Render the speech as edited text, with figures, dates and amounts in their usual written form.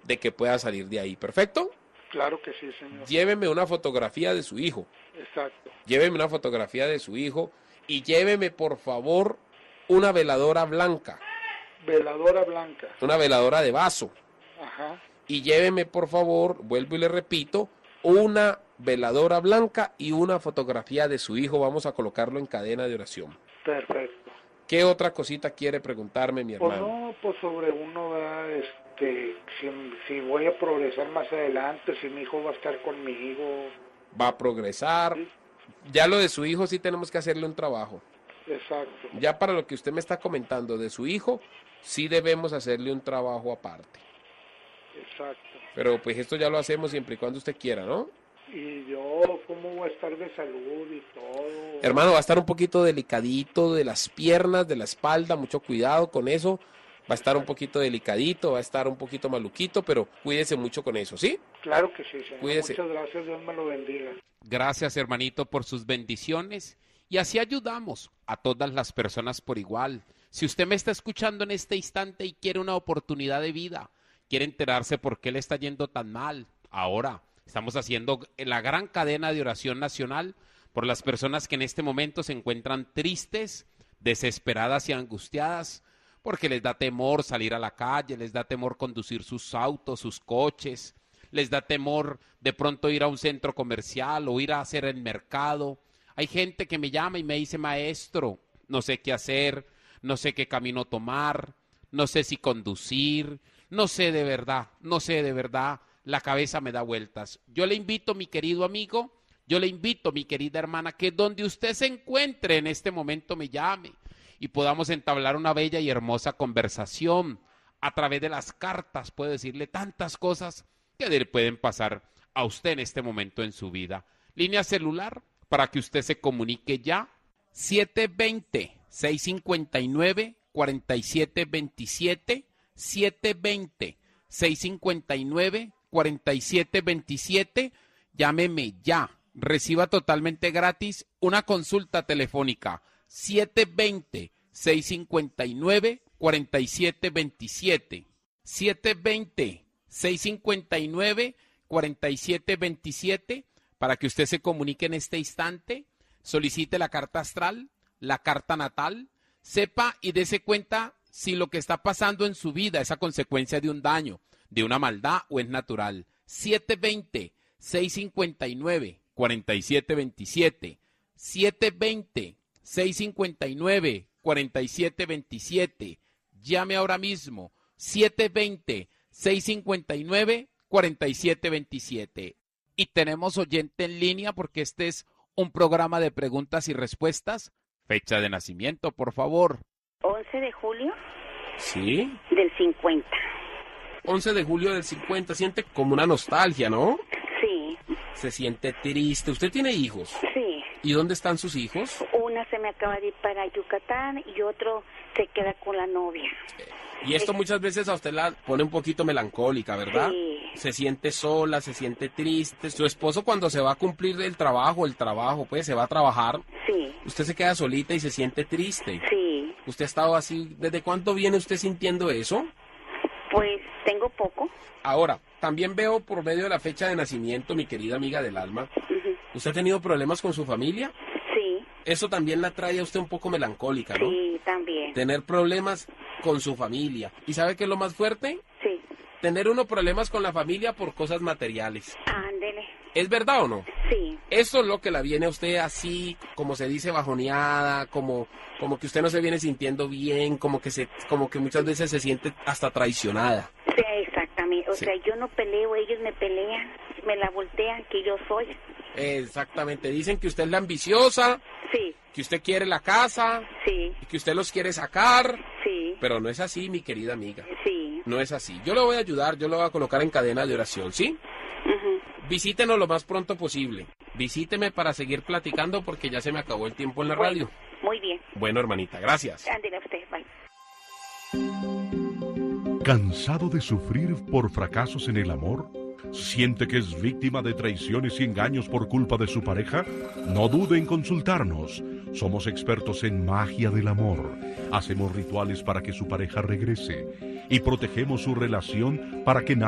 de que pueda salir de ahí. ¿Perfecto? Claro que sí, señor. Lléveme una fotografía de su hijo. Exacto. Lléveme una fotografía de su hijo y lléveme, por favor, una veladora blanca. Veladora blanca. Una veladora de vaso. Ajá. Y lléveme, por favor, vuelvo y le repito, una veladora blanca y una fotografía de su hijo. Vamos a colocarlo en cadena de oración. Perfecto. ¿Qué otra cosita quiere preguntarme, mi Pues hermano? no, pues sobre uno, ¿verdad? Si voy a progresar más adelante, si mi hijo va a estar conmigo. Va a progresar. Sí. Ya lo de su hijo sí tenemos que hacerle un trabajo. Exacto. Ya para lo que usted me está comentando de su hijo, sí debemos hacerle un trabajo aparte. Exacto. Pero pues esto ya lo hacemos siempre y cuando usted quiera, ¿no? Y yo, ¿cómo voy a estar de salud y todo? Hermano, va a estar un poquito delicadito de las piernas, de la espalda, mucho cuidado con eso. Va a estar un poquito delicadito, va a estar un poquito maluquito, pero cuídese mucho con eso, ¿sí? Claro que sí, señor. Cuídese. Muchas gracias, Dios me lo bendiga. Gracias, hermanito, por sus bendiciones. Y así ayudamos a todas las personas por igual. Si usted me está escuchando en este instante y quiere una oportunidad de vida, quiere enterarse por qué le está yendo tan mal, ahora estamos haciendo la gran cadena de oración nacional por las personas que en este momento se encuentran tristes, desesperadas y angustiadas, porque les da temor salir a la calle, les da temor conducir sus autos, sus coches, les da temor de pronto ir a un centro comercial o ir a hacer el mercado. Hay gente que me llama y me dice, maestro, no sé qué hacer, no sé qué camino tomar, no sé si conducir, no sé de verdad, la cabeza me da vueltas. Yo le invito, mi querido amigo, yo le invito, mi querida hermana, que donde usted se encuentre en este momento me llame y podamos entablar una bella y hermosa conversación. A través de las cartas puedo decirle tantas cosas que le pueden pasar a usted en este momento en su vida. Línea celular para que usted se comunique ya, 720-659-4727, 720-659-4727, llámeme ya, reciba totalmente gratis una consulta telefónica, 720-659-4727, 720-659-4727, para que usted se comunique en este instante, solicite la carta astral, la carta natal, sepa y dése cuenta si lo que está pasando en su vida es a consecuencia de un daño, de una maldad o es natural. 720-659-4727, 720-659-4727, llame ahora mismo, 720-659-4727. Y tenemos oyente en línea porque este es un programa de preguntas y respuestas. Fecha de nacimiento, por favor. 11 de julio Sí. del 50. 11 de julio del 50, siente como una nostalgia, ¿no? Sí, Se siente triste. ¿Usted tiene hijos? sí. ¿Y dónde están sus hijos? Una se me acaba de ir para Yucatán y otro se queda con la novia. Y esto muchas veces a usted la pone un poquito melancólica, ¿verdad? Sí. Se siente sola, se siente triste. Su esposo cuando se va a cumplir el trabajo, pues se va a trabajar, Sí, usted se queda solita y se siente triste. sí. ¿Usted ha estado así? ¿Desde cuánto viene usted sintiendo eso? Pues tengo poco. Ahora, también veo por medio de la fecha de nacimiento, mi querida amiga del alma, ¿usted ha tenido problemas con su familia? Sí, Eso también la trae a usted un poco melancólica, ¿no? sí, también. Tener problemas con su familia. ¿Y sabe qué es lo más fuerte? Sí, Tener uno problemas con la familia por cosas materiales. ándele. ¿Es verdad o no? Sí, Eso es lo que la viene a usted así, como se dice, bajoneada, como que usted no se viene sintiendo bien, como que muchas veces se siente hasta traicionada. sí, exactamente. O Sí. sea, yo no peleo, ellos me pelean, me la voltean que yo soy. Exactamente. Dicen que usted es la ambiciosa, Sí, que usted quiere la casa, sí, y que usted los quiere sacar, sí, pero no es así, mi querida amiga. sí. No es así. Yo lo voy a ayudar, yo lo voy a colocar en cadena de oración, ¿sí? Ujú. Visítenos lo más pronto posible. Visíteme para seguir platicando porque ya se me acabó el tiempo en la radio. Muy bien. Bueno, hermanita, gracias. Ándele a usted, bye. ¿Cansado de sufrir por fracasos en el amor? ¿Siente que es víctima de traiciones y engaños por culpa de su pareja? No dude en consultarnos. Somos expertos en magia del amor. Hacemos rituales para que su pareja regrese y protegemos su relación para que